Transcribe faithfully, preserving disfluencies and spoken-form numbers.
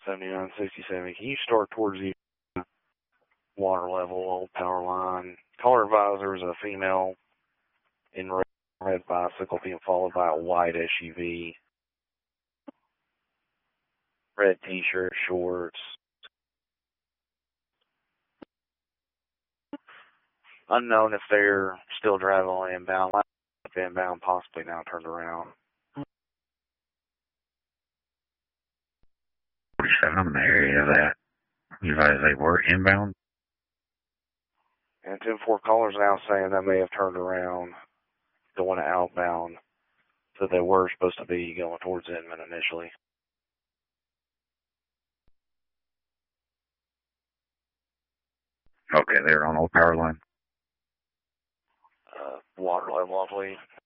seventy-nine sixty-seven. Can you start towards the water level, old power line? Caller advisor is a female in red, red bicycle being followed by a white S U V. Red t-shirt, shorts. Unknown if they're still driving on inbound. Inbound, possibly now turned around. forty-seven, I'm in the area of that. You advise they were inbound? And ten four callers now saying that may have turned around, going outbound. So they were supposed to be going towards Inman initially. Okay, they're on old power line. Uh, water level, I believe.